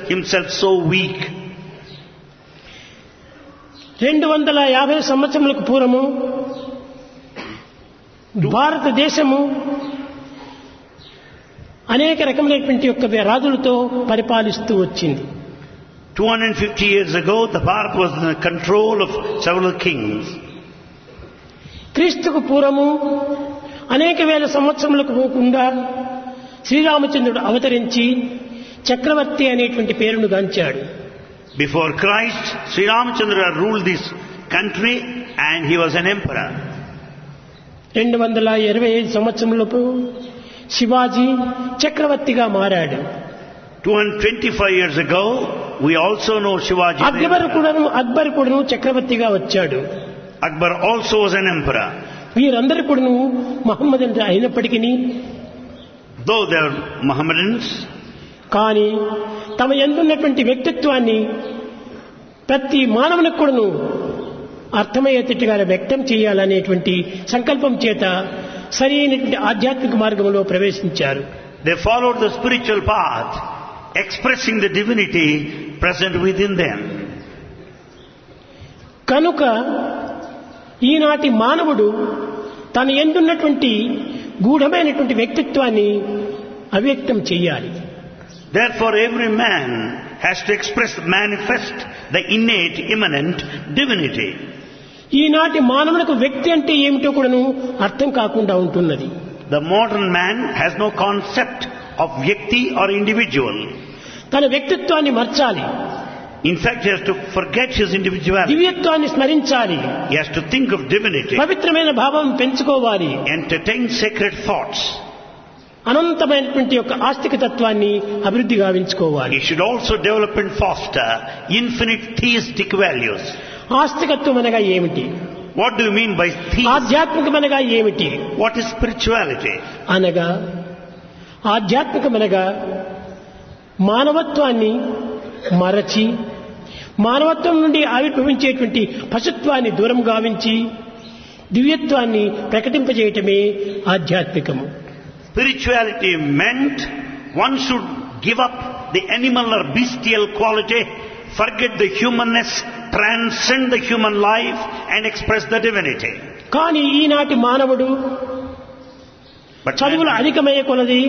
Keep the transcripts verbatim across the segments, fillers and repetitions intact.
himself so weak. రెండు వందల యాభై సంవత్సరములకు పూర్వము భారతదేశము అనేక రకమైనటువంటి యొక్క రాజులతో పరిపాలిస్తూ వచ్చింది. two hundred fifty years ago, the Bharat was in the control of several kings. క్రీస్తుకు పూర్వము అనేక వేల సంవత్సరములకు పోకుండా శ్రీరామచంద్రుడు అవతరించి చక్రవర్తి అనేటువంటి పేరును గాంచాడు. Before Christ, Sri Ramachandra ruled this country and he was an emperor. రెండు వందల ఇరవై ఐదు సంవత్సరములకు శివాజీ చక్రవర్తిగా మారాడు. two hundred twenty-five years ago, we also know Shivaji. Akbar కూడాను అక్బర్ కూడాను చక్రవర్తిగా వచ్చాడు. Akbar also was an emperor. వీరందరూ కూడాను మహమ్మద్ అయినప్పటికీ, though they are Mohammedans, కానీ తమ యందున్నటువంటి వ్యక్తిత్వాన్ని ప్రతి మానవునికి కూడాను అర్థమయ్యేటట్టుగా వ్యక్తం చేయాలనేటువంటి సంకల్పం చేత సరైనటువంటి ఆధ్యాత్మిక మార్గంలో ప్రవేశించారు. they followed the spiritual path, expressing the divinity present within them. కనుక ఈనాటి మానవుడు తన యందున్నటువంటి గూఢమైనటువంటి వ్యక్తిత్వాన్ని అవ్యక్తం చేయాలి. Therefore, every man has to express, manifest the innate, immanent divinity. ఈనాటి మానవులకు వ్యక్తి అంటే ఏమిటో కూడాను అర్థం కాకుండా ఉంటున్నది. The modern man has no concept of vyakti or individual. తన వ్యక్తిత్వాన్ని మర్చాలి. In fact, he has to forget his individuality. దివ్యత్వాన్ని స్మరించాలి. He has to think of divinity. పవిత్రమైన భావం పెంచుకోవాలి. Entertain sacred thoughts. అనంతమైనటువంటి యొక్క ఆస్తిక తత్వాన్ని అభివృద్ధి గావించుకోవాలి. He should also develop and foster infinite theistic values. ఆస్తికత్వం అనగా ఏమిటి? What do you mean by theism? ఆధ్యాత్మికమనగా ఏమిటి? What is spirituality? అనగా ఆధ్యాత్మికమనగా మానవత్వాన్ని మరచి మానవత్వం నుండి ఆవిర్భవించేటువంటి పశుత్వాన్ని దూరం గావించి దివ్యత్వాన్ని ప్రకటింపజేయటమే ఆధ్యాత్మికము. Spirituality meant one should give up the animal or bestial quality, forget the humanness, transcend the human life and express the divinity. కానీ ఈనాటి మానవుడు చదువులు అధికమయ్యే కొలది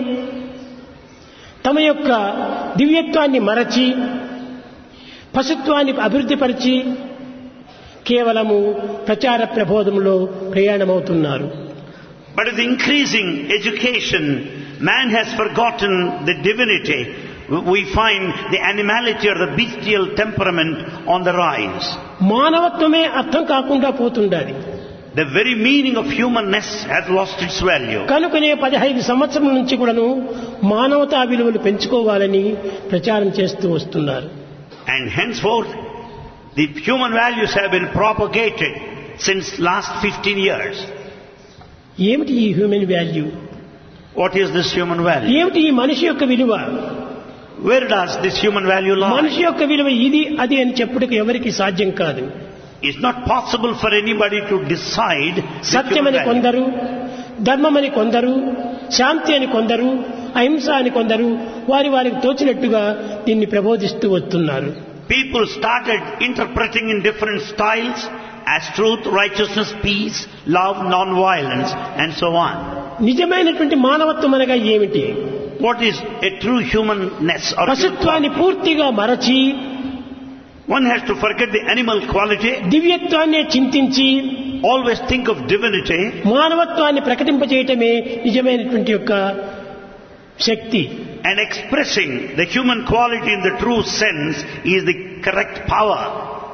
తమ యొక్క దివ్యత్వాన్ని మరచి పశుత్వాన్ని అభివృద్ధిపరిచి కేవలము ప్రచార ప్రబోధంలో ప్రయాణమవుతున్నారు. But with increasing education, man has forgotten the divinity. We find the animality or the bestial temperament on the rise. మానవత్వమే అర్థం కాకుండా పోతుండాలి. The very meaning of humanness has lost its value. కనుకనే పదిహేను సంవత్సరాల నుంచి కూడాను మానవతా విలువలు పెంచుకోవాలని ప్రచారం చేస్తూ వస్తున్నారు. And henceforth, the human values have been propagated since last fifteen years. ఏమిటి ఈ human value? What is this human value? ఏమిటి ఈ మనిషి యొక్క విలువ? Where does this human value lie? మనిషి యొక్క విలువ ఇది అది అని చెప్పుటకు ఎవరికి సాధ్యం కాదు. It's not possible for anybody to decide. సత్యమని కొందరు, ధర్మమని కొందరు, శాంతి అని కొందరు, అహింస అని కొందరు వారి వారికి తోచినట్టుగా దీన్ని ప్రబోధిస్తూ వస్తున్నారు. People started interpreting in different styles as truth, righteousness, peace, love, non-violence and so on. నిజమైనటువంటి మానవత్వం అనగా ఏమిటి? What is a true humanness or పశుత్వాన్ని పూర్తిగా మరచి one has to forget the animal quality, దివ్యత్వాన్ని చింతించి always think of divinity, మానవత్వాన్ని ప్రకటింపజేయటమే నిజమైనటువంటి యొక్క శక్తి. and expressing the human quality in the true sense is the correct power.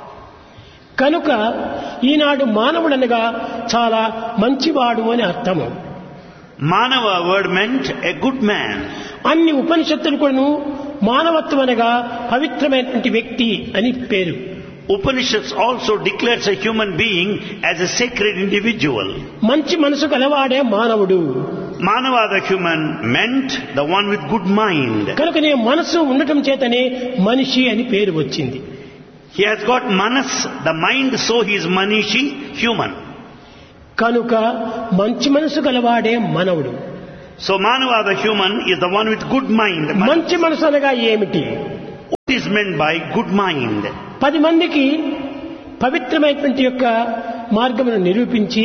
కనుక ఈనాడు మానవుడనగా చాలా మంచివాడు అని అర్థము. Manava word meant a good man. అన్ని ఉపనిషత్తులు కూడాను మానవత్వం అనగా పవిత్రమైనటువంటి వ్యక్తి అని పేరు. Upanishads also declares a human being as a sacred individual. మంచి మనసు గలవాడే మానవుడు. Manava, the human, meant the one with good mind. కనుకనే మనసు ఉండటం చేతనే మనిషి అని పేరు వచ్చింది. He has got manas, the mind, so he is manishi, human. కనుక మంచి మనసు గలవాడే మానవుడు. So Manava, the human, is the one with good mind. మంచి మనసు అనగా ఏమిటి? What is meant by good mind? పది మందికి పవిత్రమైనటువంటి యొక్క మార్గమును నిరూపించి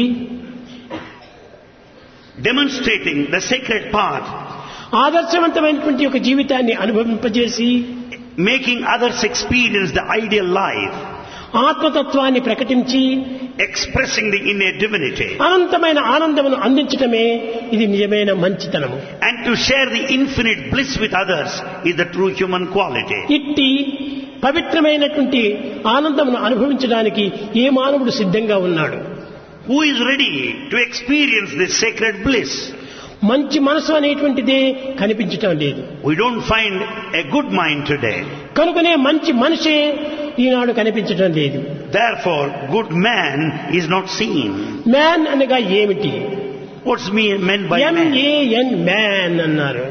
Demonstrating the sacred path, ఆదర్శవంతమైనటువంటి యొక్క జీవితాన్ని అనుభవింపజేసి making others experience the ideal life, ఆత్మతత్వాన్ని ప్రకటించి expressing the innate divinity, అనంతమైన ఆనందమును అందించటమే ఇది నిజమైన మంచితనము. and to share the infinite bliss with others is the true human quality. ఇట్టి పవిత్రమైనటువంటి ఆనందమును అనుభవించడానికి ఏ మానవుడు సిద్ధంగా ఉన్నాడు? Who is ready to experience this sacred bliss? మంచి మనసు అనేటువంటిదే కనిపించటం లేదు. We don't find a good mind today. కనుకనే మంచి మనిషే ఈనాడు కనిపించటం లేదు. Therefore, good man is not seen. Man అనగా ఏమిటి? What's me meant by man? M A N man అన్నారు.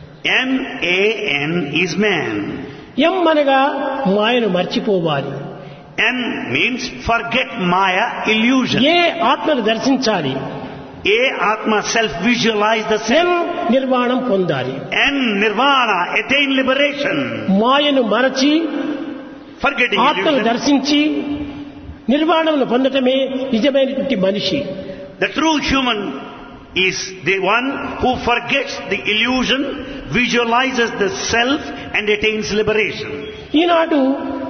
M A N is man. ఎం అనగా మాయను మర్చిపోవాలి. M means forget Maya illusion. ఏ ఆత్మను దర్శించాలి. A Atma self-visualize the M self. నిర్వాణం పొందాలి. N Nirvana, attain liberation. మాయను మరచి Forgetting ఆత్మను illusion. దర్శించి నిర్వాణమును పొందటమే నిజమైనటువంటి మనిషి. The true human is the one who forgets the illusion, visualizes the self and attains liberation. ఈనాడు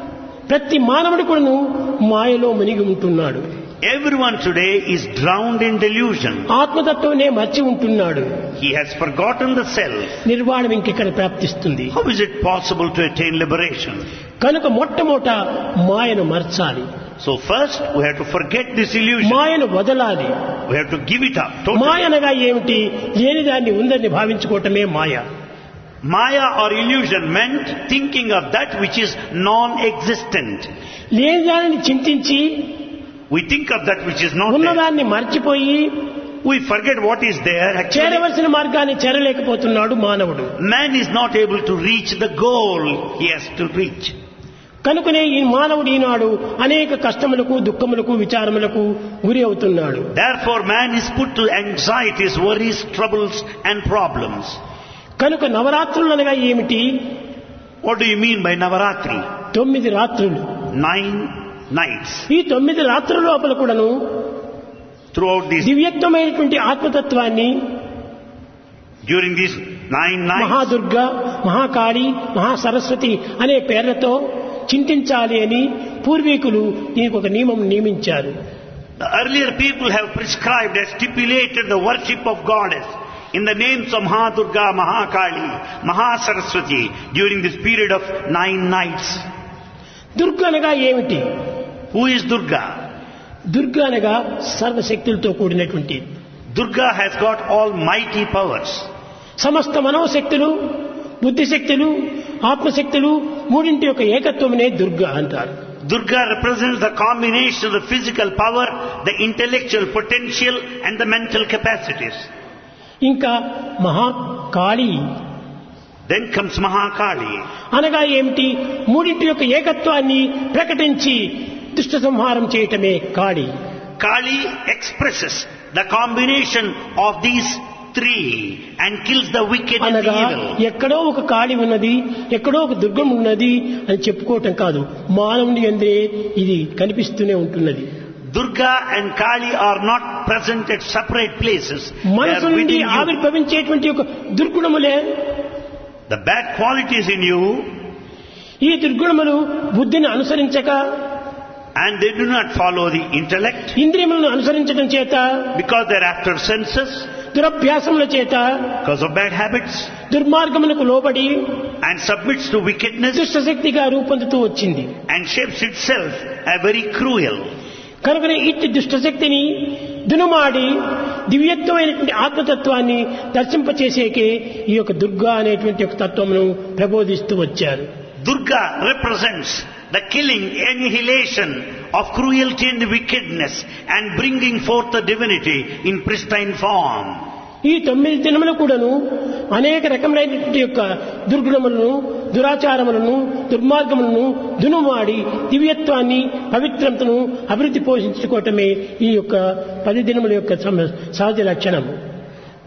ప్రతి మానవుడు కూడాను మాయలో మునిగి ఉంటున్నాడు. Everyone today is drowned in delusion. ఆత్మతత్వనే మర్చి ఉంటున్నాడు. He has forgotten the self. నిర్వాణం ఇంకెక్కడ ప్రాప్తిస్తుంది? How is it possible to attain liberation? కనుక మొట్టమొదట మాయను మర్చాలి. So first we have to forget this illusion. మాయను వదలాలి. We have to give it up totally. మాయ అనగా ఏమిటి? లేని దాన్ని ఉందని భావించుకోవటమే మాయ. Maya or illusion meant thinking of that which is non-existent. లేని దానిని చింతించి We think of that which is not there. ఉన్నదాన్ని మర్చిపోయి We forget what is there actually. చేరవలసిన మార్గాన్ని చేరలేకపోతున్నాడు మానవుడు. Man is not able to reach the goal he has to reach. కనుకనే ఈ మానవుడు ఈనాడు అనేక కష్టములకు, దుఃఖములకు, విచారములకు గురి అవుతున్నాడు. Therefore man is put to anxieties, worries, troubles and problems. కనుక నవరాత్రులు అనగా ఏమిటి? What do you mean by Navaratri? తొమ్మిది రాత్రులు. Nine nights. ఈ తొమ్మిది రాత్రుల లోపల కూడాను Throughout these, దివ్యత్వమైనటువంటి ఆత్మతత్వాన్ని during these nine nights, Mahadurga, Mahakali, Mahasaraswati అనే పేర్లతో చింతించాలి అని పూర్వీకులు దీనికి ఒక నియమం నియమించారు. the earlier people have prescribed and stipulated the worship of goddess in the names of Mahadurga, Mahakali, Mahasaraswati during this period of nine nights. Durga అనగా ఏమిటి? Who is Durga? దుర్గ అనగా సర్వశక్తులతో కూడినటువంటి, Durga has got almighty powers. సమస్త మనోశక్తులు, బుద్ధిశక్తులు, ఆత్మశక్తులు మూడింటి యొక్క ఏకత్వమునే దుర్గ అంటారు. Durga represents the combination of the physical power, the intellectual potential and the mental capacities. ఇంకా Mahakali Then comes Mahakali. అనగా ఏమిటి? మూడింటి యొక్క ఏకత్వాన్ని ప్రకటించి దుష్ట సంహారం చేయటమే కాళి. Kali expresses the combination of these three and kills the wicked and the అనగా evil. ఎక్కడో ఒక కాళి ఉన్నది, ఎక్కడో ఒక దుర్గం ఉన్నది అని చెప్పుకోవటం కాదు, మానవుని అందే ఇది కనిపిస్తూనే ఉంటున్నది. Durga and Kali are not present at separate places. They మనసు are నుండి within you. ఆవిర్భవించేటువంటి ఒక దుర్గుణములే The bad qualities in you, ఈ దుర్గుణములు బుద్ధిని అనుసరించక, and they do not follow the intellect ఇంద్రియములను అనుసరించడం చేత, because they're after senses, దురభ్యాసముల చేత, because of bad habits, దుర్మార్గములకు లోబడి and submits to wickedness దుష్టశక్తిగా రూపొందుతూ వచ్చింది. and shapes itself a very cruel. కనుకనే ఇట్టి దుష్టశక్తిని దునుమాడి దివ్యత్వమైనటువంటి ఆత్మతత్వాన్ని దర్శింపచేసేకే ఈ యొక్క దుర్గా అనేటువంటి ఒక తత్వమును ప్రబోధిస్తూ వచ్చారు. Durga represents the killing, annihilation of cruelty and wickedness and bringing forth the divinity in pristine form. ఈ తొమ్మిది దినములు కూడాను అనేక రకములైనటువంటి యొక్క దుర్గుణములను, దురాచారములను, దుర్మార్గములను దునుమాడి దివ్యత్వాన్ని, పవిత్రతను అభివృద్ధి పోషించుకోవటమే ఈ యొక్క పది దినముల యొక్క సహజ లక్షణము.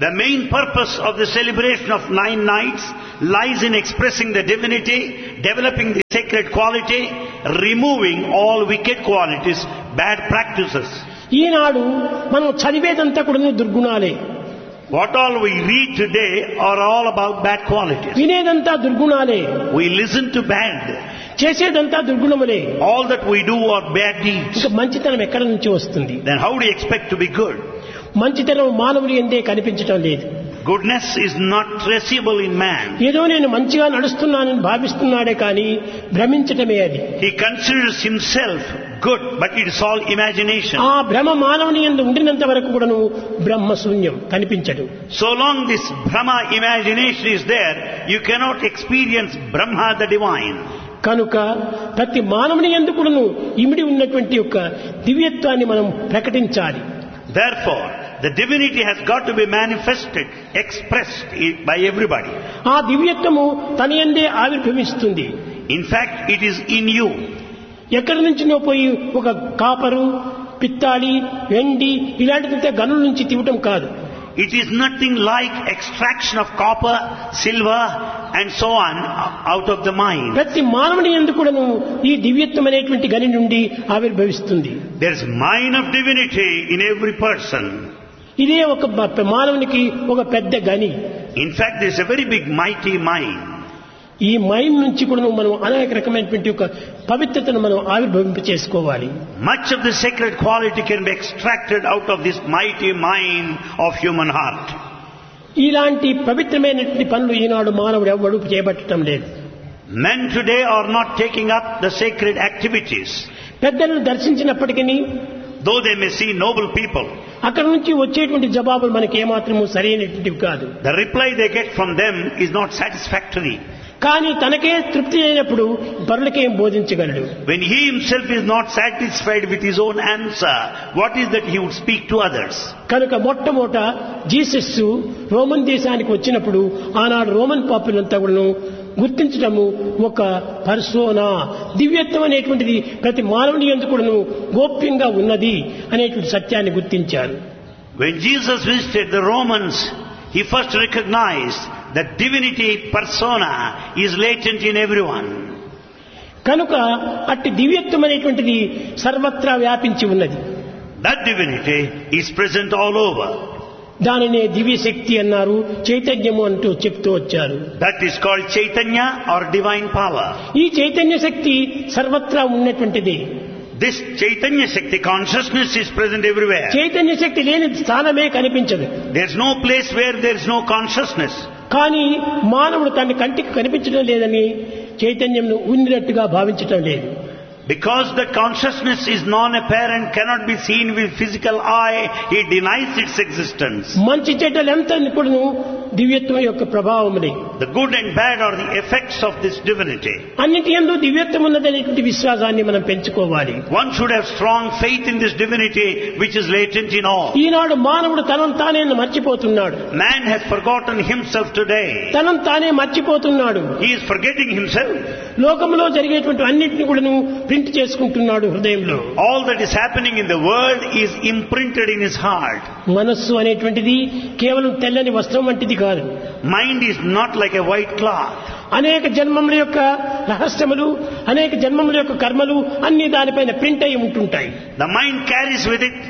The main purpose of the celebration of nine nights lies in expressing the divinity, developing the sacred quality, removing all wicked qualities, bad practices. ఈనాడు మనం చదివేదంతా కూడా దుర్గుణాలే. What all we read today are all about bad qualities. వినేదంతా దుర్గుణాలే. We listen to bad. చేసేదంతా దుర్గుణములే. All that we do are bad deeds. ఇంకా మంచితనం ఎక్కడి నుంచి వస్తుంది? Then how do you expect to be good? మంచితనం మానవుడి యందే కనిపించటం లేదు. Goodness is not traceable in man. ఏదో నేను మంచిగా నడుస్తున్నానని భావిస్తున్నాడే కానీ భ్రమించటమే అది. He considers himself good, but it is all imagination. ఆ భ్రమ మానవుని యందు ఉండినంత వరకు కూడాను బ్రహ్మ శూన్యం కనిపించదు. So long this Brahma imagination is there, you cannot experience Brahma the divine. కనుక ప్రతి మానవుని యందు కూడాను ఇమిడి ఉన్నటువంటి యొక్క దివ్యత్వాన్ని మనం ప్రకటించాలి. Therefore, the divinity has got to be manifested, expressed by everybody. ఆ దివ్యత్వము తన యందే ఆవిర్భవిస్తుంది. In fact, it is in you. ఎక్కడి నుంచినో పోయి ఒక కాపరు, పిత్తాళి, వెండి ఇలాంటిదంతా గనుల నుంచి తీవటం కాదు. It is nothing like extraction of copper, silver and so on out of the mine. ప్రతి మానవుని యందు కూడాను ఈ దివ్యత్వం అనేటువంటి గని నుండి ఆవిర్భవిస్తుంది. There is mine of divinity in every person. ఇదే ఒక మానవునికి ఒక పెద్ద గని. In fact, there is a very big mighty mine. ఈ మైన్ నుంచి కూడా మనం అనేక రకమైనటువంటి ఒక పవిత్రతను మనం ఆవిర్భవింప చేసుకోవాలి. Much of the sacred quality can be extracted out of this mighty mine of human heart. ఇలాంటి పవిత్రమైనటువంటి పనులు ఈనాడు మానవుడు ఎవ్వడూ చేపట్టడం లేదు. Men today are not taking up the sacred activities. పెద్దలను దర్శించినప్పటికీ, though they may see noble people, అక్కడ నుంచి వచ్చేటువంటి జవాబులు మనకి ఏమాత్రము సరైనటువంటివి కాదు. The reply they get from them is not satisfactory. కానీ తనకే తృప్తి అయినప్పుడు పరులకేం బోధించగలడు? When he himself is not satisfied with his own answer, what is that he would speak to others? కనుక మొట్టమొదట జీసస్ రోమన్ దేశానికి వచ్చినప్పుడు ఆనాడు రోమన్ పాపులంతా కూడా గుర్తించడము ఒక పర్సోనా, దివ్యత్వం అనేటువంటిది ప్రతి మానవుని యందు కూడాను గోప్యంగా ఉన్నది అనేటువంటి సత్యాన్ని గుర్తించారు. When Jesus visited the Romans, he first recognized that divinity persona is latent in everyone. కనుక అట్టి దివ్యత్వం అనేటువంటిది సర్వత్రా వ్యాపించి ఉన్నది. That divinity is present all over. దానినే దివ్య శక్తి అన్నారు, చైతన్యము అంటూ చెప్తూ వచ్చారు. That is called Chaitanya or divine power. ఈ చైతన్య శక్తి సర్వత్రా ఉన్నటువంటిది. This Chaitanya Shakti consciousness is present everywhere. Chaitanya శక్తి లేని స్థానమే కనిపించదు. There is no place where there is no consciousness. కానీ మానవుడు తన కంటికి కనిపించడం లేదని చైతన్యంను ఉన్నట్టుగా భావించటం లేదు. Because the consciousness is non-apparent, cannot be seen with physical eye, he denies its existence. మంచి చెడ్డలంతా కూడాను దివ్యత్వం యొక్క ప్రభావములే. The good and bad are the effects of this divinity. అన్నిటి యందు దివ్యత్వం ఉన్నదనేటువంటి విశ్వాసాన్ని మనం పెంచుకోవాలి. One should have strong faith in this divinity which is latent in all. ఈనాడు మానవుడు తనను తానే మర్చిపోతున్నాడు. Man has forgotten himself today. తనను తానే మర్చిపోతున్నాడు. He is forgetting himself. లోకంలో జరిగేటువంటి అన్నిటిని కూడాను ప్రింట్ చేసుకుంటున్నాడు హృదయంలో. All that is happening in the world is imprinted in his heart. మనస్సు అనేటువంటిది కేవలం తెల్లని వస్త్రం వంటిది కాదు. Mind is not like a white cloth. అనేక జన్మముల యొక్క రహస్యములు, అనేక జన్మముల యొక్క కర్మలు అన్ని దానిపైన ప్రింట్ అయి ఉంటుంటాయి. The mind carries with it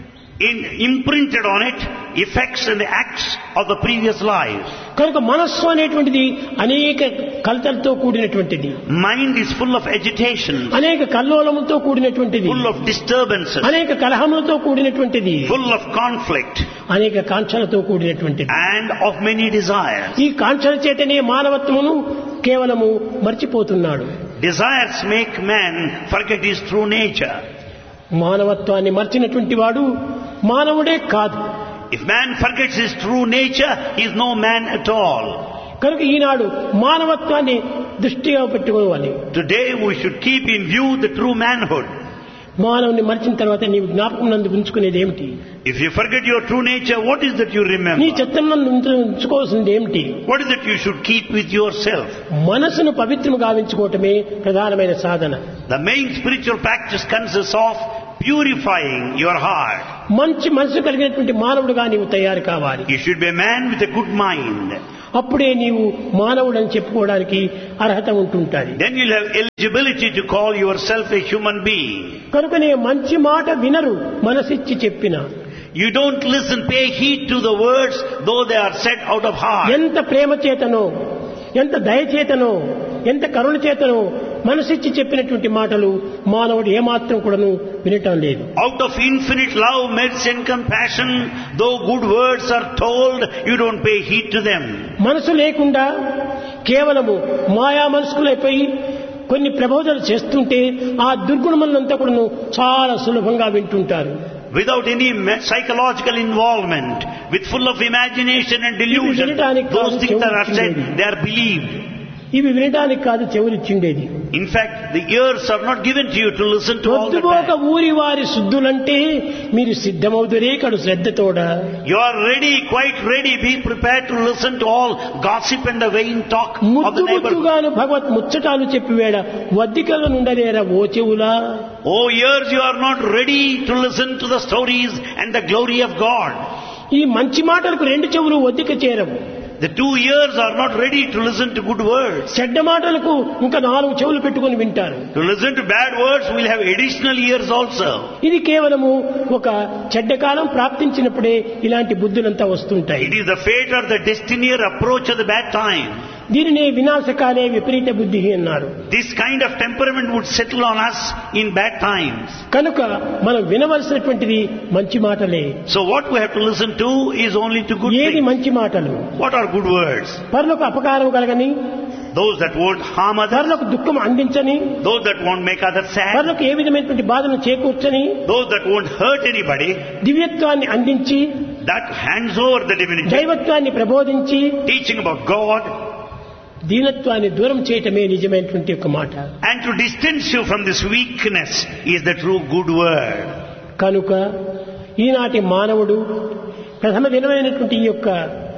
in imprinted on it effects and the acts of the previous lives. కనుక మనస్సు అనేటువంటిది అనేక కలతలతో కూడినటువంటిది. Mind is full of agitation, అనేక కల్లోలములతో కూడినటువంటిది, full of disturbances, అనేక కలహములతో కూడినటువంటిది, full of conflict, అనేక కాంక్షలతో కూడినటువంటిది, and of many desires. ఈ కాంక్షల చేతనే మానవత్వమును కేవలము మర్చిపోతున్నాడు. Desires make man forget his true nature. మానవత్వాన్ని మర్చినటువంటి వాడు మానవుడే కాదు. If man forgets his true nature, he is no man at all. కనుక ఈనాడు మానవత్వాన్ని దృష్టిగా పెట్టుకోవాలి. Today we should keep in view the true manhood. మానవుని మర్చిన తర్వాత నీవు జ్ఞాపకం నందు ఉంచుకునేది ఏమిటి? If you forget your true nature, what is that you remember? నీ చిత్తం నందు ఉంచుకోవాల్సింది ఏమిటి? What is that you should keep with yourself? మనసును పవిత్రము గావించుకోవటమే ప్రధానమైన సాధన. The main spiritual practice consists of purifying your heart. మంచి మనసు కలిగినటువంటి మానవుడుగా నీవు తయారు కావాలి. You should be a man with a good mind. అప్పుడే నీవు మానవుడని చెప్పుకోవడానికి అర్హత ఉంటుంటుంది. Then you'll have eligibility to call yourself a human being. కనుకనే మంచి మాట వినరు మనసిచ్చి చెప్పిన. You don't listen, pay heed to the words, though they are said out of heart. ఎంత ప్రేమ చేతనో, ఎంత దయ చేతనో, ఎంత కరుణ చేతనో మనసిచ్చి చెప్పినటువంటి మాటలు మానవుడు ఏమాత్రం కూడాను వినటం లేదు. Out of infinite love, mercy and compassion, though good words are told, you don't pay heed to them. మనసు లేకుండా కేవలము మాయా మనసుకులైపోయి కొన్ని ప్రబోధనలు చేస్తుంటే ఆ దుర్గుణములంతా కూడాను చాలా సులభంగా వింటుంటారు. Without any psychological involvement, with full of imagination and delusion, those things that are said, they are believed. ఇవి వినడానికి కాదు చెవులిచ్చిండేది. In fact, the ears are not given to you to listen to all that. పొద్దుపోక ఊరి వారి శుద్ధులంటే మీరు సిద్ధమవుదురే కడు శ్రద్ధతోడ. You are ready, quite ready, be prepared to listen to all gossip and the vain talk of the ముద్దు neighbor. ముద్దుగాను Bhagwat ముచ్చటాలు చెప్పివేడ వద్దికల నుండలేరా oh చెవులా. Oh ears, you are not ready to listen to the stories and the glory of God. ఈ మంచి మాటలకు రెండు చెవులు వద్దిక చేరవు. The two ears are not ready to listen to good words. చెడ్డ మాటలకు ఇంకా నాలుగు చెవులు పెట్టుకొని వింటారు. To listen to bad words, we'll have additional ears also. ఇది కేవలము ఒక చెడ్డ కాలం ప్రాప్తించినప్పుడే ఇలాంటి బుద్ధులంతా వస్తుంటాయి. It is the fate or the destiny or approach of the bad time. దీనినే వినాశకాలే విపరీత బుద్ధి అన్నారు. This kind of temperament would settle on us in bad times. కనుక మనం వినవలసినటువంటిది మంచి మాటలే. So what we have to listen to is only to good ఏది things. మంచి మాటలు? What are good words? పరులకు అపకారం కలగని, Those that won't harm others, పరులకు దుఃఖం అందించని, those that won't make others sad, పరులకు ఏ విధమైనటువంటి బాధను చేకూర్చని, those that won't hurt anybody, దివ్యత్వాన్ని అందించి, that hands over the divinity, దైవత్వాన్ని ప్రబోధించి, teaching about God, దీనత్వాన్ని దూరం చేయటమే నిజమైనటువంటి ఒక మాట. and to distance you from this weakness is the true good word. కనుక ఈనాటి మానవుడు ప్రథమ దినమైనటువంటి ఈ యొక్క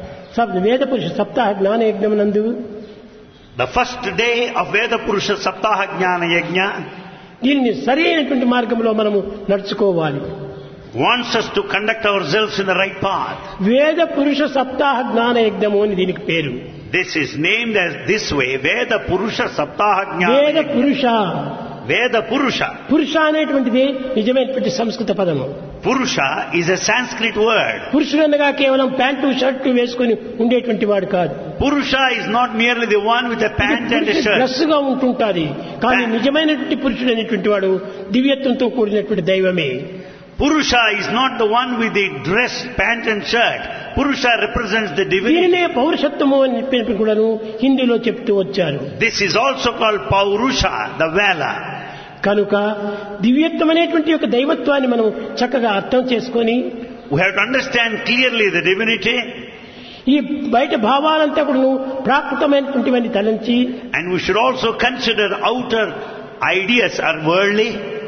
వేద పురుష సప్తాహ జ్ఞానయజ్ఞం నందు The first day of Veda Purusha Saptaha Jnana Yajna దీనిని సరైనటువంటి మార్గంలో మనము నడుచుకోవాలి. wants us to conduct ourselves in the right path. వేద పురుష సప్తాహ జ్ఞానయజ్ఞము అని దీనికి పేరు. This is named as this way, Veda Purusha Saptaha వేద Jnana. పురుష, Veda Purusha. పురుష అనేటువంటిది నిజమైనటువంటి సంస్కృత పదము. Purusha is a Sanskrit word. పురుషుడనగా కేవలం ప్యాంటు షర్టు వేసుకుని ఉండేటువంటి వాడు కాదు. Purusha is not merely the one with a pant and a shirt. Dress గా ఉంటుంటాది. కానీ నిజమైనటువంటి పురుషుడు అనేటువంటి వాడు దివ్యత్వంతో కూడినటువంటి దైవమే. Purusha is not the one with the dress, pant and shirt. Purusha represents the divinity. దీనినే పౌరుషత్వము అని చెప్పినప్పుడు కూడాను హిందీలో చెప్తూ వచ్చారు. This is also called Paurusha, the valor. కనుక దివ్యత్వం అనేటువంటి యొక్క దైవత్వాన్ని మనం చక్కగా అర్థం చేసుకొని We have to understand clearly the divinity, ఈ బయట భావాలంతా కూడా ప్రాకృతమైనటువంటివన్నీ తలంచి, and we should also consider outer ideas are worldly,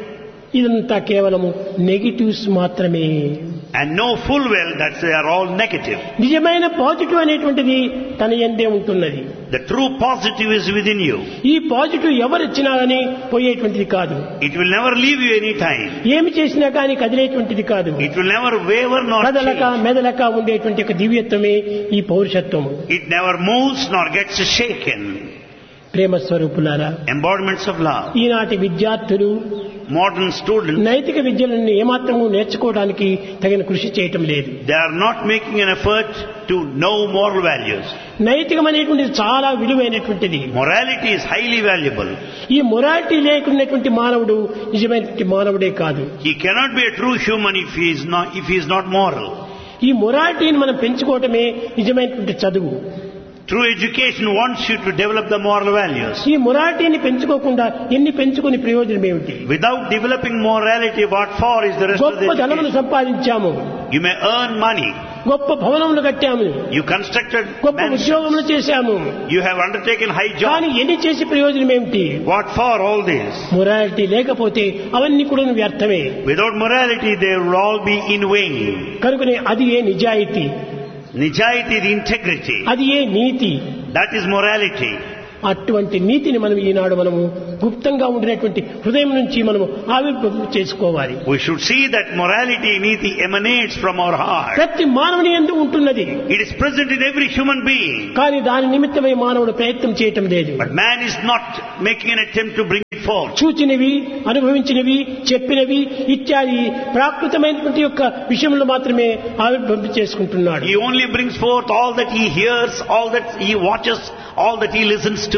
ఇదంతా కేవలము నెగిటివ్స్ మాత్రమే. and know full well that they are all negative. నిజమైన పాజిటివ్ అనేటువంటిది తన యందే ఉంటున్నది. The true positive is within you. ఈ పాజిటివ్ ఎవరిచ్చినా కానీ పోయేటువంటిది కాదు. It will never leave you any time. ఏమి చేసినా కానీ కదిలేటువంటిది కాదు. It will never waver nor కదలక change. మెదలక ఉండేటువంటి ఒక దివ్యత్వమే ఈ పౌరుషత్వము. It never moves nor gets shaken. ప్రేమ స్వరూపులారా, Embodiments of love. ఈనాటి విద్యార్థులు Modern students, నైతిక విద్యలను ఏమాత్రము నేర్చుకోవడానికి తగిన కృషి చేయటం లేదు. they are not making an effort to know moral values. నైతికం అనేటువంటిది చాలా విలువైనటువంటిది. Morality is highly valuable. ఈ మొరాలిటీ లేకున్నటువంటి మానవుడు నిజమైనటువంటి మానవుడే కాదు. He cannot be a true human if he is not, if he is not moral. ఈ మొరాలిటీని మనం పెంచుకోవటమే నిజమైనటువంటి చదువు. True education wants you to develop the moral values. ఈ మొరాలిటీని పెంచుకోకుండా ఎన్ని పెంచుకుని ప్రయోజనం ఏమిటి? Without developing morality, what for is the rest of the గొప్ప ధనమును education? సంపాదించాము, You may earn money. గొప్ప భవనములు కట్టాము, You constructed గొప్ప mansions. ఉద్యోగములు చేశాము. You have undertaken high కానీ jobs. ఎన్ని చేసి ప్రయోజనం ఏమిటి? What for all this? Morality లేకపోతే అవన్నీ కూడా వ్యర్థమే. Without morality, they will all be in vain. కనుకనే అది ఏ నిజాయితీ, Nijayati is integrity. అది ఏ నీతి. That is morality. అటువంటి నీతిని మనం ఈనాడు మనము గుప్తంగా ఉండినటువంటి హృదయం నుంచి మనము ఆవిర్భావం చేసుకోవాలి. We should see that morality, niti emanates from our heart. ప్రతి మానవుని యందు ఉంటున్నది. It is present in every human being. కానీ దాని నిమిత్తమై మానవుడు ప్రయత్నం చేయటం లేదు. But man is not making an attempt to bring it forth. చూచినవి, అనుభవించినవి, చెప్పినవి ఇత్యాది ప్రాకృతమైనటువంటి యొక్క విషయంలో మాత్రమే ఆవిర్భావం చేసుకుంటున్నాడు. He only brings forth all that he hears, all that he watches, all that he listens to.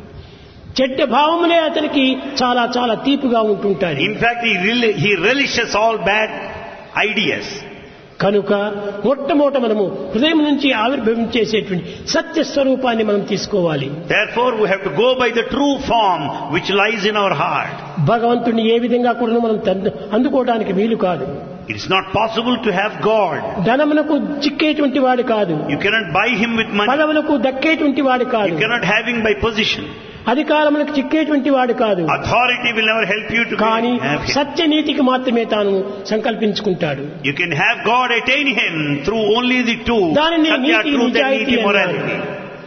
చెడ్డ భావములే అతనికి చాలా చాలా తీపిగా ఉంటుంటాయి. In fact, he really, he relishes all bad ideas. కనుక మొట్టమొదట మనము హృదయం నుంచి ఆవిర్భావం చేసేటువంటి సత్య స్వరూపాన్ని మనం తీసుకోవాలి. Therefore, we have to go by the true form which lies in our heart. భగవంతుని ఏ విధంగా కూడా మనం అందుకోవడానికి వీలు కాదు. It is not possible to have God. ధనమునకు చిక్కేటువంటి వాడు కాదు. You cannot buy him with money. పదవులకు దక్కేటువంటి వాడు కాదు. You cannot have him by position. అధికారములకు చిక్కేటువంటి వాడు కాదు. Authority will never help you to కానీ have him. సత్యనీతికి మాత్రమే తాను సంకల్పించుకుంటాడు. You can have God, attain him through only the two. దానిని Satya, నీతి truth and నిజాయితీ niti అన్నారు. morality.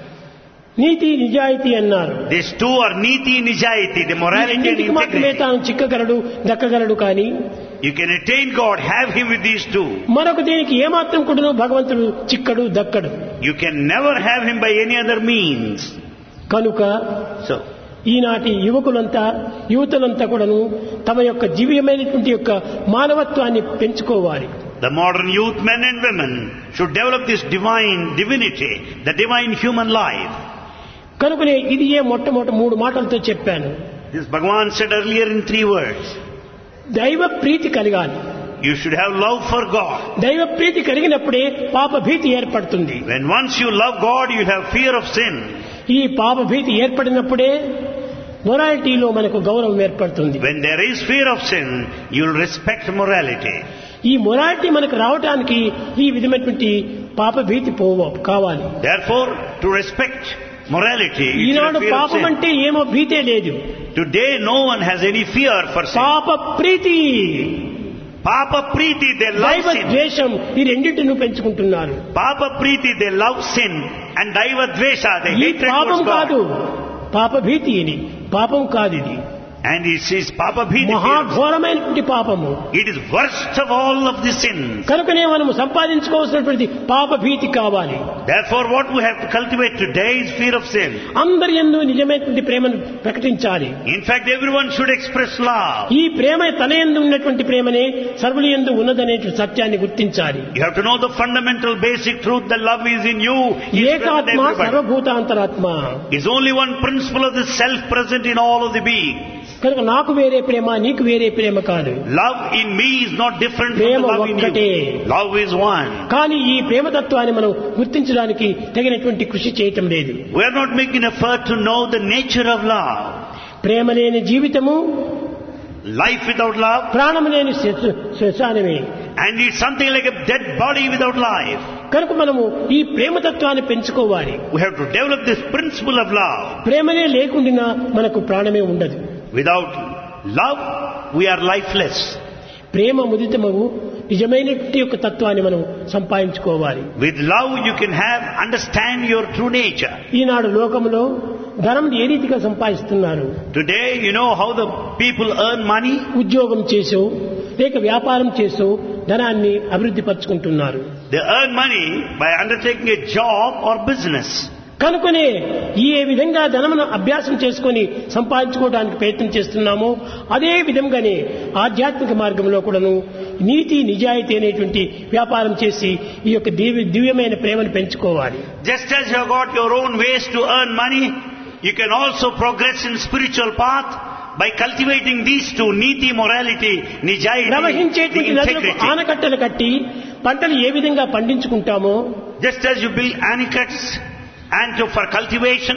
నీతి నిజాయితీ అన్నారు. These two are niti nijayati, the ఈ morality and రెండింటికి మాత్రమే integrity. తాను చిక్కగలడు, దక్కగలడు. కానీ You can attain God, have him with these two. మరొక దీనికి ఏమాత్రం కూడా భగవంతుడు చిక్కడు, దక్కడు. You can never have him by any other means. కనుక So, ఈనాటి యువకులంతా యువతులంతా కూడాను తమ యొక్క జీవ్యమైనటువంటి యొక్క మానవత్వాన్ని పెంచుకోవాలి. the modern youth, men and women, should develop this divine divinity, the divine human life. కనుకనే ఇది ఏ మొట్టమొదటి మూడు మాటలతో చెప్పాను. This Bhagavan said earlier in three words. దైవ ప్రీతి కలగాలి. You should have love for God. దైవ ప్రీతి కలిగినప్పుడే పాప భీతి ఏర్పడుతుంది. When once you love God, you have fear of sin. ఈ పాప భీతి ఏర్పడినప్పుడే మొరాలిటీలో మనకు గౌరవం ఏర్పడుతుంది. When there is fear of sin, you will respect morality. ఈ మొరాలిటీ మనకు రావటానికి ఈ విధమైనటువంటి పాప భీతి పోవ కావాలి. Therefore, to respect morality, you should Eenadu have fear of పాపం sin. అంటే ఏమో భీతే లేదు. Today, no one has any fear for sin. పాప ప్రీతి, Papa Preeti, they love దైవ sin. ద్వేషం ఈ రెండింటిని పెంచుకుంటున్నారు. Papa Preeti, they love sin. And Daiva Dvesha, they ఈ hate పాపం towards కాదు, God. పాప భీతి ఇది పాపం కాదు. ఇది And it says Papa Bhiti. మహాఘోరమైనటువంటి పాపము. It is worst of all of the sins. కనుకనే మనము సంపాదించుకోవాల్సినటువంటి పాప భీతి కావాలి. Therefore, what we have to cultivate today is fear of sin. అందరి యందు నిజమైనటువంటి ప్రేమను ప్రకటించాలి. In fact, everyone should express love. ఈ ప్రేమ తన యందు ఉన్నటువంటి ప్రేమనే సర్వుల యందు ఉన్నదనే సత్యాన్ని గుర్తించాలి. You have to know the fundamental basic truth that love is in you. Is present in ఏకాత్మ everybody. సర్వభూతాంతరాత్మ. Is only one principle of the self present in all of the being. కనుక నాకు వేరే ప్రేమ, నీకు వేరే ప్రేమ కాదు. Love in me is not different from Prema the love in ఒక్కటే. you. Love is one. కానీ ఈ ప్రేమతత్వాన్ని మనం గుర్తించడానికి తగినటువంటి కృషి చేయటం లేదు. We are not making effort to know the nature of love. ప్రేమ లేని జీవితము, Life without love, ప్రాణము లేని శ్వ- శ్మశానమే. and it's something like a dead body without life. కనుక మనము ఈ ప్రేమతత్వాన్ని పెంచుకోవాలి. We have to develop this principle of love. ప్రేమనే లేకుండా మనకు ప్రాణమే ఉండదు. Without love, we are lifeless. ప్రేమ ముదితమగు నిజమైనటువంటి యొక్క తత్వాన్ని మనం సంపాదించుకోవాలి. With love, you can have, understand your true nature. ఈనాడు లోకంలో ధనం ఏ రీతిగా సంపాదిస్తున్నారు? Today, you know how the people earn money? ఉద్యోగం చేసో లేక వ్యాపారం చేసో ధనాన్ని అభివృద్ధి పరుచుకుంటున్నారు. They earn money by undertaking a job or business. కనుకనే ఈ ఏ విధంగా ధనమును అభ్యాసం చేసుకొని సంపాదించుకోవడానికి ప్రయత్నం చేస్తున్నామో అదే విధంగానే ఆధ్యాత్మిక మార్గంలో కూడాను నీతి నిజాయితీ అనేటువంటి వ్యాపారం చేసి ఈ యొక్క దివ్య దివ్యమైన ప్రేమను పెంచుకోవాలి. Just as you have got your own ways to earn money, you can also progress in spiritual path by cultivating these two, niti, morality, nijayati, the ప్రవహించేటువంటి నదులకు integrity. ఆనకట్టలు కట్టి పంటలు ఏ విధంగా పండించుకుంటామో Just as you build anicuts and to, for cultivation,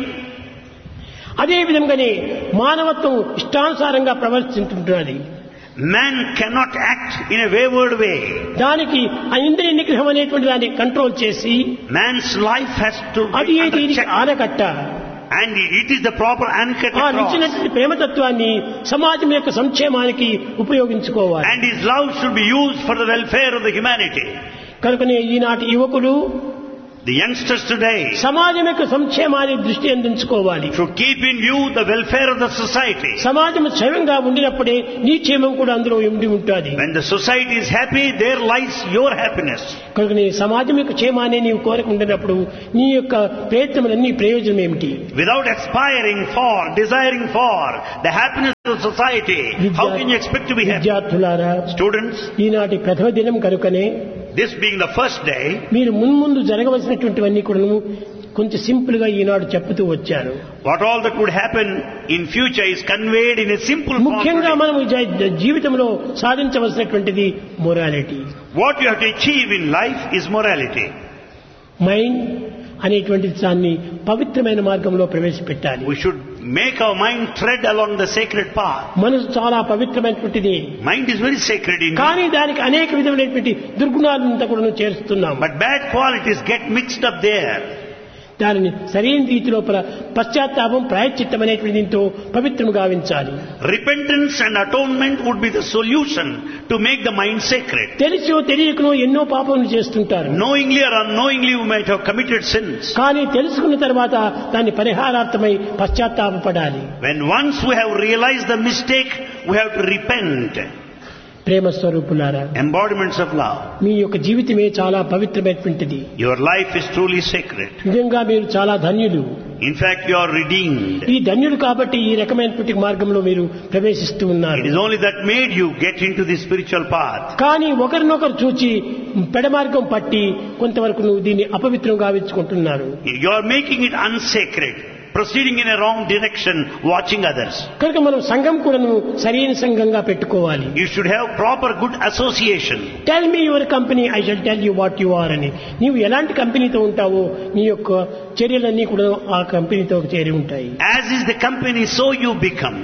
అదే విధంగానే మానవత్వం ఇష్టానుసారంగా ప్రవర్తించుంటున్నది. man cannot act in a wayward way. దానికి ఆ ఇంద్రియ నిగ్రహం అనేటువంటి దాన్ని కంట్రోల్ చేసి Man's life has to అది be ఏది under check. ఆనకట్ట. And it is the proper anicate ఆ across. నిచ్చినటువంటి ప్రేమతత్వాన్ని సమాజం యొక్క సంక్షేమానికి ఉపయోగించుకోవాలి. And his love should be used for the welfare of the humanity. కనుకనే ఈనాటి యువకులు The youngsters today సమాజం యొక్క సంక్షేమాన్ని దృష్టి అందించుకోవాలి. should keep in view the welfare of the society. సమాజం క్షేమంగా ఉండినప్పుడే నీ క్షేమం కూడా అందులో ఉండి ఉంటుంది. When the society is happy, there lies your happiness. కనుక నీ సమాజం యొక్క క్షేమాన్ని నీవు కోరుకుంటున్నప్పుడు నీ యొక్క ప్రయత్నములన్నీ ప్రయోజనం ఏమిటి? Without aspiring for, desiring for the happiness of society, how can you expect to be happy? విద్యార్థులారా, Students, ఈనాటి ప్రథమ దినం కనుకనే this being the first day, మీరు మున్ముందు జరగవలసినటువంటివన్నీ కూడా కొంచెం సింపుల్ గా ఈనాడు చెప్తూ వచ్చాను. what all that would happen in future is conveyed in a simple form. ముఖ్యంగా మనం జీవితంలో సాధించవలసినటువంటిది morality. What you have to achieve in life is morality. Mind అనేటువంటి దాన్ని పవిత్రమైన మార్గంలో ప్రవేశపెట్టాలి. We should make our mind tread along the sacred path. మనసు చాలా పవిత్రమైనటువంటిది. Mind is very sacred indeed. కానీ దానికి అనేక విధమైనటువంటి దుర్గుణాలంతా కూడా చేరుస్తున్నాం. But bad qualities get mixed up there. దానిని సరైన రీతిలో పశ్చాత్తాపం ప్రాయశ్చిత్తం అనేటువంటి దీంతో పవిత్రం గావించాలి. Repentance and atonement would be the solution to make the mind sacred. తెలిసో తెలియకనో ఎన్నో పాపములు చేస్తుంటారు. Knowingly or unknowingly you might have committed sins. కానీ తెలుసుకున్న తర్వాత దాన్ని పరిహారార్థమై పశ్చాత్తాపపడాలి. When once we have realized the mistake, we have to repent. ప్రేమ స్వరూపులారా, embodiments of love. మీ యొక్క జీవితమే చాలా పవిత్రమైనటువంటిది. Your life is truly sacred. నిజంగా మీరు చాలా ధన్యులు. In fact, you are redeemed. ఈ ధన్యుడు కాబట్టి ఈ రకమైనటువంటి మార్గంలో మీరు ప్రవేశిస్తూ ఉన్నారు. It is only that made you get into the spiritual path. కానీ ఒకరినొకరు చూచి పెడమార్గం పట్టి కొంతవరకు నువ్వు దీన్ని అపవిత్రం గావించుకుంటున్నారు. You are making it unsacred, proceeding in a wrong direction, watching others. కనుక మనం సంఘం కూడా సరైన సంఘంగా పెట్టుకోవాలి. You should have proper good association. Tell me your company, I shall tell you what you are అని. నీవు ఎలాంటి కంపెనీతో ఉంటావో నీ యొక్క చర్యలన్నీ కూడా ఆ కంపెనీతో చేరి ఉంటాయి. As is the company, so you become.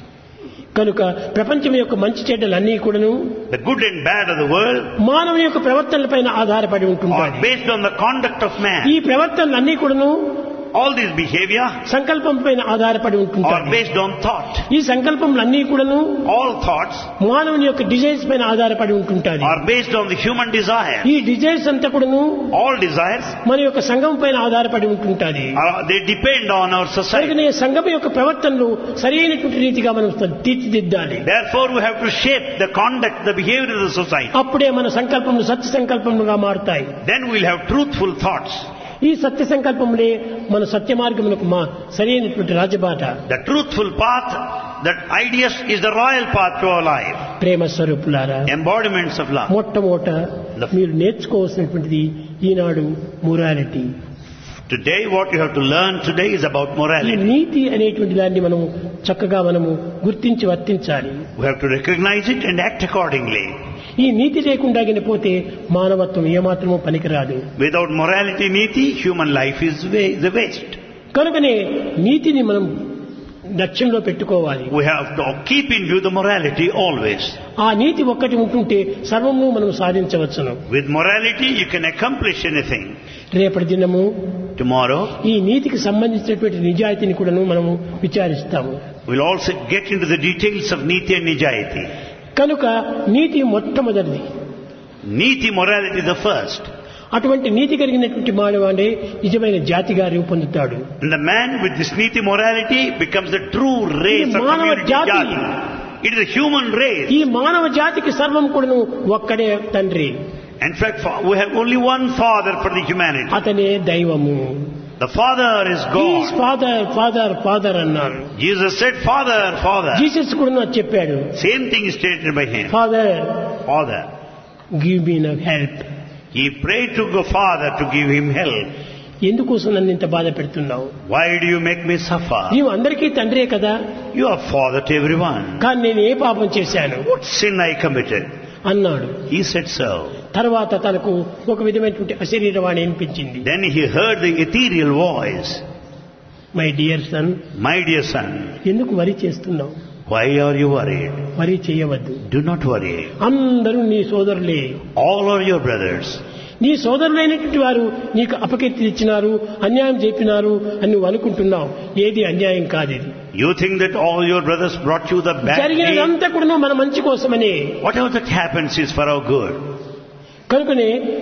కనుక ప్రపంచం యొక్క మంచి చెడ్డలన్నీ కూడాను the good and bad of the world మానవుని యొక్క ప్రవర్తనలపైన ఆధారపడి ఉంటుంది. are based on the conduct of man. ఈ ప్రవర్తనలన్నీ కూడాను all this behavior సంకల్పం పైన ఆధారపడి ఉంటుంది. are based on thought. ఈ సంకల్పములన్నీ కూడాను all thoughts మానవుని యొక్క డిజైర్స్ పైన ఆధారపడి ఉంటుంది. are based on the human desire. ఈ డిజైర్స్ అంతా కూడాను all desires మన యొక్క సంఘం పైన ఆధారపడి ఉంటుంది. they depend on our society. కనుక సంఘం యొక్క ప్రవర్తనలు సరైనటువంటి రీతిగా మనం తీర్చిదిద్దాలి. therefore we have to shape the conduct, the behavior of the society. అప్పుడే మన సంకల్పములు సత్య సంకల్పములుగా మారుతాయి. then we will have truthful thoughts. ఈ సత్య సంకల్పములే మన సత్య మార్గములకు మా సరైనటువంటి రాజబాట. the truthful path, that ideas is the royal path to our life. ప్రేమ స్వరూపులారా, embodiments of love. మొట్టమొదట మీరు నేర్చుకోవాల్సినటువంటిది ఈనాడు morality. today what you have to learn today is about ఈ morality. నీతి అనేటువంటి దాన్ని మనము చక్కగా మనము గుర్తించి వర్తించాలి. we have to recognize it and act accordingly. ఈ నీతి లేకుండా పోతే మానవత్వం ఏమాత్రమూ పనికిరాదు. without morality, niti, human life is the waste. కనుకనే నీతిని మనం లక్ష్యంలో పెట్టుకోవాలి. we have to keep in view the morality always. ఆ నీతి ఒక్కటి ఉంటుంటే సర్వము మనం సాధించవచ్చును. with morality you can accomplish anything. రేపటి దినము tomorrow ఈ నీతికి సంబంధించినటువంటి నిజాయితీని కూడా మనము విచారిస్తాము. we'll also get into the details of niti and nijayati. కనుక నీతి మొట్టమొదటిది. niti, morality the first. అటువంటి నీతి కలిగినటువంటి మానవాడే నిజమైన జాతిగా రూపొందుతాడు. and the man with this niti morality becomes the true race of మానవ community జాతి. jati. it is a human race. ఈ మానవ జాతికి సర్వం కూడాను ఒక్కడే తండ్రి. in fact we have only one father for the humanity. అతనే దైవము. the father is God. Father father father అన్నారు. Jesus said father, father. Jesus కూడా చెప్పాడు. same thing is stated by him. Father father, give me help. he prayed to the father to give him help. ఎందుకోసం నన్ను ఇంత బాధ పెడుతున్నావు? why do you make me suffer? నీవు అందరికీ తండ్రే కదా. you are father to everyone. కానీ నేను ఏ పాపం చేశాను? what sin I committed? అన్నాడు. he said so. తర్వాత తనకు ఒక విధమైనటువంటి అశరీరవాణి వినిపించింది. then he heard the ethereal voice. My dear son, my dear son, ఎందుకు వరి చేస్తున్నావు? why are you worried? వరి చేయవద్దు. do not worry. అందరూ నీ సోదరులే. all are your brothers. నీ సోదరులైనటువంటి వారు నీకు అపకీర్తి ఇచ్చినారు, అన్యాయం చెప్పినారు అని నువ్వు అనుకుంటున్నావు. ఏది అన్యాయం కాదు. ఇది you think that all your brothers brought you the bad deed. జరిగినదంతా కూడా మన మంచి కోసమనే. whatever that happens is for our good. కనుకనే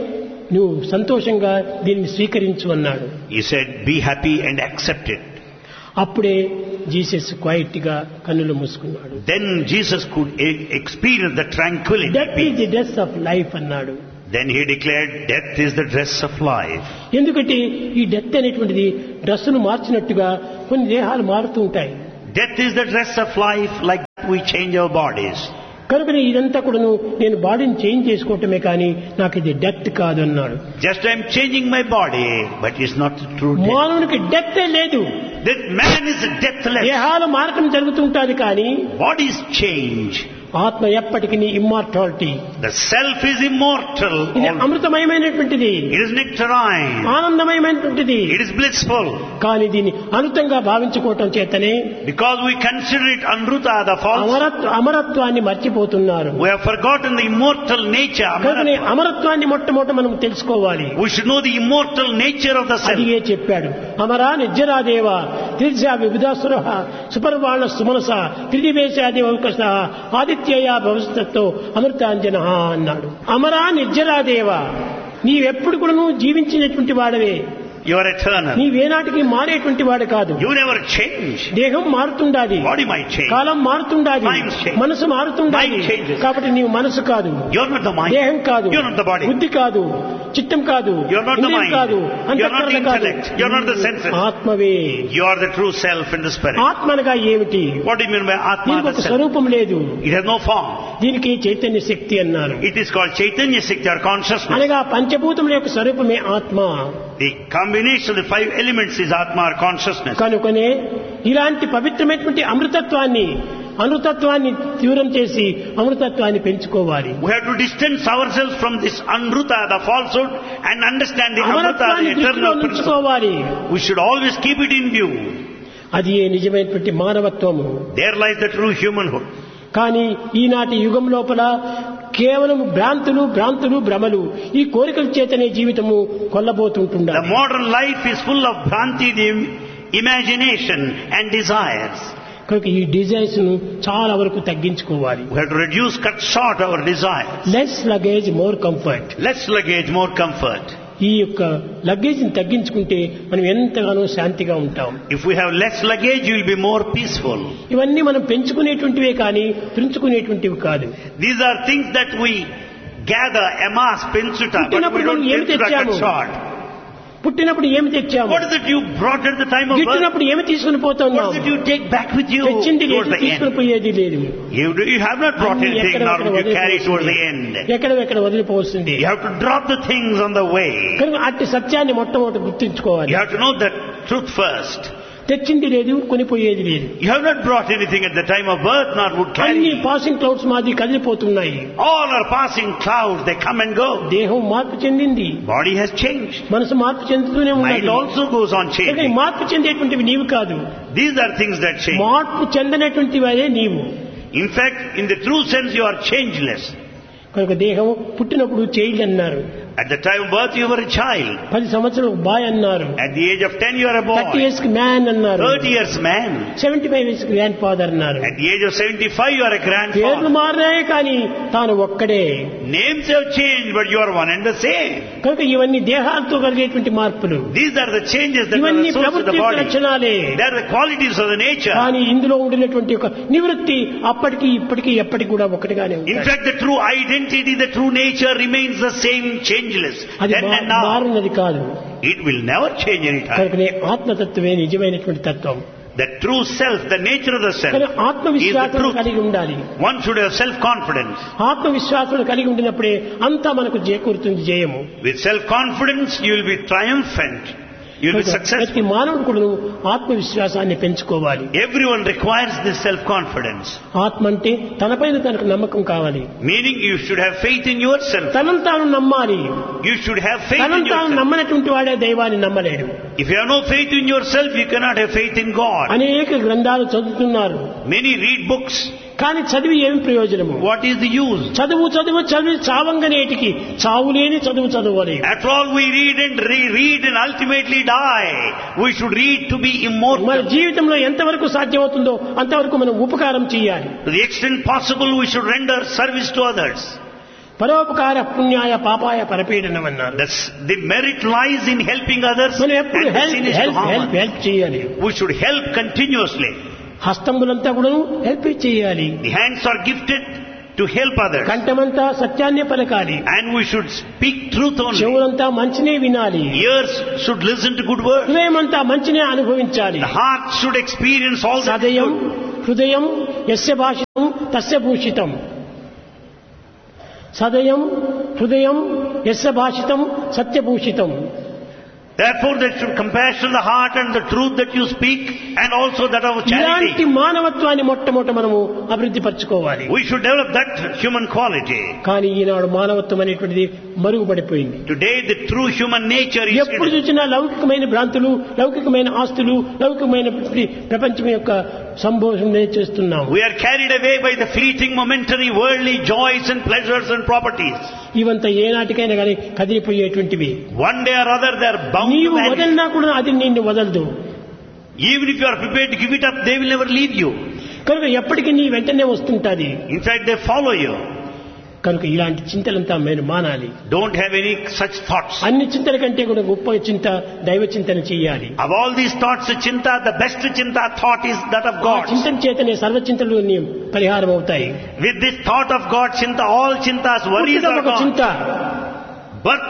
నువ్వు సంతోషంగా దీన్ని స్వీకరించు అన్నాడు. He said, be happy and accept it. అప్పుడే జీసస్ క్వైట్ గా కన్నులు మూసుకున్నాడు. Then Jesus could e- experience the tranquility. Death is the dress of life అన్నాడు. Then he declared, death is the dress of life. ఎందుకంటే ఈ death అనేటువంటిది డ్రెస్సును మార్చినట్టుగా కొన్ని దేహాలు మారుతూ ఉంటాయి. Death is the dress of life, like we change our bodies. కనుక ఇదంతా కూడాను నేను బాడీని చేంజ్ చేసుకోవటమే కానీ నాకు ఇది డెత్ కాదు అన్నాడు. Just I'm changing my body, but it's not the true death. మానవునికి డెత్ లేదు. That man is deathless. దేహాలు మారకం జరుగుతుంటాది కానీ Bodies change. ఆత్మ ఎప్పటికీ immortality. The self is immortal. ఇది అమృతమయమైనటువంటిది, It is nectarine. ఆనందమయమైనటువంటిది. It is blissful. కానీ దీన్ని అనుతంగా భావించుకోవటం చేతనే Because we consider it anruta, the false, అమరత్వ అమరత్వాన్ని మర్చిపోతున్నారు. we have forgotten the immortal nature. కనుకనే Amaratva. అమరత్వాన్ని మొట్టమొదట మనం తెలుసుకోవాలి. We should know the immortal nature of the self. అదిగే చెప్పాడు. అమరా నిజ్జరాదేవ తిర్జా విబుధాసుర సుపర్వాణ సుమనస త్రిదివేశాదేవకస ఆదిత్యయ భవిష్యత్తో అమృతాంజన అన్నాడు. అమరా నిర్జరాదేవ, నీవెప్పుడు కూడా నువ్వు జీవించినటువంటి వాడవే, You are eternal. నీవేనాటికి మారేటువంటి వాడు కాదు. You never change. దేహం మారుతుండాది, Body might change. కాలం మారుతుండాది, Mind changes. మనసు మారుతుండాది. Mind changes. కాబట్టి నీవు మనసు కాదు, You are not the mind. దేహం కాదు, You are not the body. బుద్ధి కాదు, చిత్తం కాదు, You are not the ఇంద్రియం mind. కాదు, You are not the అంతఃకరణ కాదు. intellect. You are not the senses. ఆత్మవే. You are the true self in the spirit. ఆత్మనగా ఏమిటి? What do you mean by Atma, దీనికి the ఒక self? స్వరూపం లేదు. It has no form. దీనికి చైతన్య శక్తి అన్నారు. It is called Chaitanya Shakti or consciousness. అనగా పంచభూతముల యొక్క స్వరూపమే ఆత్మ. The combination of the five elements is Atma or consciousness. కనుకనే ఇలాంటి పవిత్రమైనటువంటి అమృతత్వాన్ని అమృతత్వాన్ని తీవ్రం చేసి అమృతత్వాన్ని పెంచుకోవాలి. We have to distance ourselves from this Anruta, the falsehood, and understand the Amrita, the అమరత్వాన్ని దృష్టిలో eternal principle. ఉంచుకోవాలి. We should always keep it in view. అది ఏ నిజమైనటువంటి మానవత్వము. There lies the true humanhood. కానీ ఈనాటి యుగం లోపల కేవలం భ్రాంతులు భ్రాంతులు భ్రమలు ఈ కోరికల చేతనే జీవితము కొల్లబోతుంటుండాలి. The modern life is full of bhranti, the imagination and desires. కనుక ఈ డిజైర్స్ ను చాలా వరకు తగ్గించుకోవాలి. We have to reduce, cut short our desires. Less luggage more comfort. Less luggage, more comfort. ఈ యొక్క లగేజ్ ని తగ్గించుకుంటే మనం ఎంతగానో శాంతిగా ఉంటాం. If we have less luggage, you will be more peaceful. ఇవన్నీ మనం పెంచుకునేటువంటివే కానీ పెంచుకునేటువంటివి కాదు. These are things that we gather, amass, pensuta, but we పుట్టినప్పుడు don't మనం ఏమి pensuta, cut తెచ్చాము? short. పుట్టినప్పుడు ఏమి తెచ్చాము? What is it you brought at the time of birth? గిట్టినప్పుడు ఏమి తీసుకుని What పోతున్నాం? is it you take back with you తెచ్చింది towards లేదు, the తీసుకుని end? పోయేది లేదు. You, do, you have not brought అన్ని anything, ఎక్కడ nor ఎక్కడ will you carry towards the వదిలిపోతుంది. end. ఎక్కడ ఎక్కడ వదిలిపోతుంది. You have to drop the things on the way. కనుక అట్టి సత్యాన్ని మొట్టమొదటి గుర్తుంచుకోవాలి. You have to know the truth first. తెచ్చింది లేదు, కొనిపోయేది లేదు. You have not brought anything at the time of birth, nor would అన్ని carry. పాసింగ్ క్లౌడ్స్ మాది కదిలిపోతున్నాయి. All are passing clouds, they come and go. దేహం మార్పు చెందింది, Body has changed. మనసు మార్పు చెందుతూనే Mind ఉన్నది. also goes on కనుక ఈ changing. మార్పు చెందేటువంటివి నీవు కాదు, These are things that change. మార్పు చెందనటువంటివే నీవు. In fact, in the true sense, you are changeless. కనుక దేహం పుట్టినప్పుడు చైల్డ్ అన్నారు, At the time of birth, you were a child. పది సంవత్సరాలు బాయ్ అన్నారు, At the age of ten, you are a thirty boy. Years కి man అన్నారు, thirty years man. Seventy five years grand father అన్నారు. At the age of seventy-five, you are a పేర్లు grandfather. మారినాయే కానీ తాను ఒక్కడే. Names have changed, but you are one and the same. కనుక ఇవన్నీ దేహాలతో కలిగేటువంటి మార్పులు, These are the changes that are ఇవన్నీ the source of ప్రవృత్తి the యొక్క body. లక్షణాలే. They are the qualities of the nature. కానీ ఇందులో ఉండినటువంటి ఒక నివృత్తి అప్పటికి ఇప్పటికి ఎప్పటికి కూడా ఒకటిగానే In ఉంటుంది. fact, the true identity, the true nature remains the same, changeless. అది Then and మా- now. మారినది కాదు. It will never change any time. కనుకనే ఆత్మతత్వమే నిజమైనటువంటి తత్వం. The true self, the nature of the self, కానీ is the ఆత్మవిశ్వాసం truth. కలిగి ఉండాలి. One should have self-confidence. ఆత్మవిశ్వాసం కలిగి ఉండినప్పుడే అంతా మనకు చేకూరుతుంది జయము. With self-confidence, you will be triumphant. You will be ప్రతి successful. మానవుడు కూడా ఆత్మవిశ్వాసాన్ని పెంచుకోవాలి. Everyone requires this self-confidence. ఆత్మ అంటే తనపైన తనకు నమ్మకం కావాలి. Meaning you should have faith in yourself. తనను తాను నమ్మాలి. You should have faith in తనను తాను yourself. నమ్మనటువంటి వాడే దైవాన్ని నమ్మలేడు. If you have no faith in yourself, you cannot have faith in God. అనేక గ్రంథాలు చదువుతున్నారు, Many read books. కానీ చదివి ఏమి ప్రయోజనము? What is the use? చదువు చదువు చదివి చావంగనేటికి చావులేని చదువు చదవాలి. After all, we read and re-read and ultimately die. We should read to be మన immortal. జీవితంలో ఎంతవరకు సాధ్యమవుతుందో అంతవరకు మనం ఉపకారం చేయాలి. To the extent possible, we should render service to others. పరోపకార పుణ్యాయ పాపాయ పరపీడనం అన్నారు. That's, the merit lies in helping others మనం ఎప్పుడు and the help sin is to help harm help others. Help చేయాలి. We should help continuously. హస్తములంతా కూడా help చేయాలి. The hands are gifted to help others. కంఠమంతా సత్యాన్నే పలకాలి. And we should speak truth only. చెవులంతా మంచినే వినాలి. Ears should listen to good words. హృదయమంతా మంచినే అనుభవించాలి. The heart should experience all that is సదయం good. హృదయం యస్య భాషితం తస్య భూషితం. సదయం హృదయం యస్య భాషితం సత్యభూషితం. Therefore there should compassion the heart and the truth that you speak, and also that of ఇలాంటి charity. మానవత్వాన్ని మొట్టమొదట మనము అభివృద్ధి పరచుకోవాలి. We should develop that human quality. కానీ ఈనాడు మానవత్వం అనేటువంటిది మరుగుపడిపోయింది. Today the true human nature is ఎప్పుడు hidden. చూసినా లౌకికమైన భ్రాంతులు, లౌకికమైన ఆస్తులు, లౌకికమైన ప్రపంచం యొక్క సంభోషణే చేస్తున్నాం. We are carried away by the fleeting, momentary, worldly joys and pleasures and properties. ఇవంతా ఏనాటికైనా కానీ కదిలిపోయేటువంటివి. One day or other they are bound to నీవు vanish. వదలినా కూడా అది నిన్ను వదలదు. Even if you are prepared to give it up, they will never leave you. కనుక ఎప్పటికీ నీ వెంటనే వస్తుంటాది. In fact, they follow you. కనుక ఇలాంటి చింతలంతా మీరు మానాలి. Don't have any such thoughts. అన్ని చింతల కంటే కూడా గొప్ప చింత దైవ చింతన చేయాలి. Of all these thoughts, chinta, the best chinta thought is that of God. చింతన చేతనే సర్వ చింతలు నీ పరిహారం అవుతాయి. With this thought of God, chinta, all chintas, worries పుట్టుట are ఒక చింత, gone. But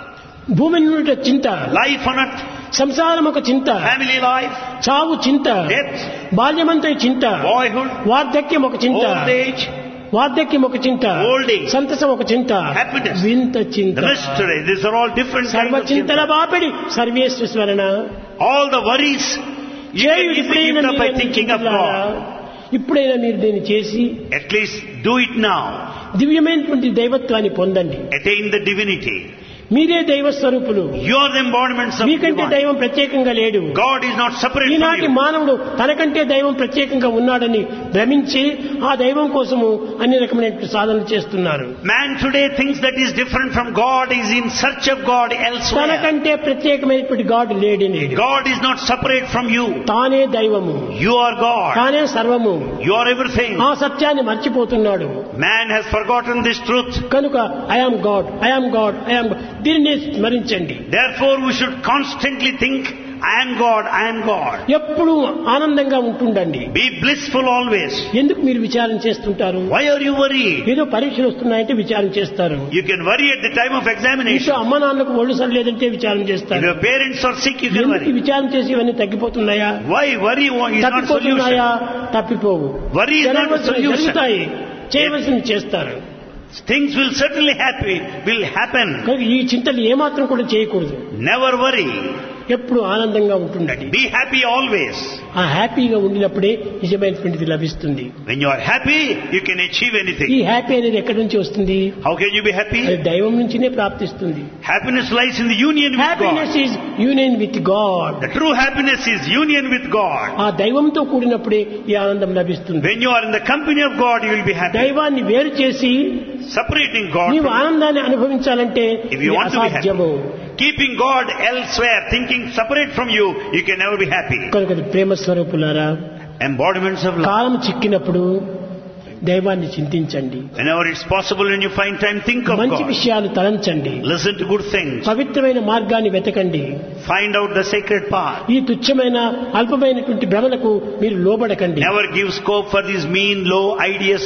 భూమి నుండి చింత, life on earth, సంసారం ఒక చింత, family life, చావు చింత, death, బాల్యమంతా చింత, boyhood, వార్ధక్యం ఒక చింత, old age, వార్ధక్యం ఒక చింత, old age, సంతసం ఒక చింత, happiness, వింత చింత, the mystery. These are all different సర్వ kinds of Chintala chinta. బాపిడి సర్వేశ్వరణ. All the worries you can easily give up by thinking of God. ఇప్పుడైనా మీరు దీన్ని చేసి At least do it now. దివ్యమైనటువంటి దైవత్వాన్ని పొందండి. Attain the divinity. మీరే దైవ స్వరూపులు. You are the embodiments of మీకంటే divine. దైవం ప్రత్యేకంగా లేడు. God is not separate from ఈనాటి you. మానవుడు తనకంటే దైవం ప్రత్యేకంగా ఉన్నాడని భ్రమించి ఆ దైవం కోసము అన్ని రకమైన సాధనలు చేస్తున్నారు. Man today thinks that is different from God, is in search of God elsewhere. తనకంటే ప్రత్యేకమైనటువంటి గాడ్ లేడే లేడు. God is not separate from you. తానే దైవము, You are God. తానే సర్వము. You are everything. ఆ సత్యాన్ని మర్చిపోతున్నాడు. Man has forgotten this truth. కనుక I am God, I am God, I am దీన్ని స్మరించండి. Therefore we should constantly think, I am God, I am God. ఎప్పుడు ఆనందంగా ఉంటుండండి. Be blissful always. ఎందుకు మీరు విచారం చేస్తుంటారు? Why are you worried? ఏదో పరీక్షలు వస్తున్నాయంటే విచారం చేస్తారు. You can worry at the time of examination. ఇంట్లో అమ్మ నాన్నకు ఒళ్ళు సరిలేదంటే విచారం If చేస్తారు. your parents are sick, you can ఎందుకు worry. విచారం చేసి ఇవన్నీ తగ్గిపోతున్నాయా? Why worry is not తప్పిపోతున్నాయా? solution. తప్పిపోవు. Worry is not a జరగవలసినవి solution. జరుగుతాయి, చేయవలసింది చేస్తారు. Things will certainly happen, will happen. కనుక ఈ చింతలు ఏమాత్రం కూడా చేయకూడదు. Never worry. ఎప్పుడు ఆనందంగా ఉంటుండండి. Be happy always. ఆ హ్యాపీగా ఉండినప్పుడే నిజమైనటువంటిది లభిస్తుంది. When you are happy, you can achieve ఈ anything. హ్యాపీ అనేది ఎక్కడి నుంచి వస్తుంది? How can you be అది happy? దైవం నుంచినే ప్రాప్తిస్తుంది. Happiness lies in the union with happiness God. Is union with God. The true happiness is union with God. ఆ దైవంతో కూడినప్పుడే ఈ ఆనందం లభిస్తుంది. When you are in the company of God, you will be happy. దైవాన్ని వేరు చేసి Separating God నీవు from, ఆనందాన్ని అనుభవించాలంటే if you ఇది want to be happy, అసాధ్యము. keeping God elsewhere, thinking separate from you, you can never be happy. కనుక ప్రేమ స్వరూపులారా, Embodiments of love. కాలం చిక్కినప్పుడు దైవాన్ని చింతించండి. Whenever it's possible, when you find time, think of మంచి God. విషయాలు తలంచండి. Listen to good things. పవిత్రమైన మార్గాన్ని వెతకండి. Find out the sacred path. ఈ తుచ్చమైన అల్పమైనటువంటి భ్రమలకు మీరు లోబడకండి. Never give scope for these mean, low ideas.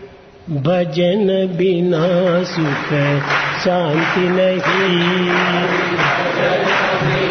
భజన బినా సుఖ శాంతి నహీ.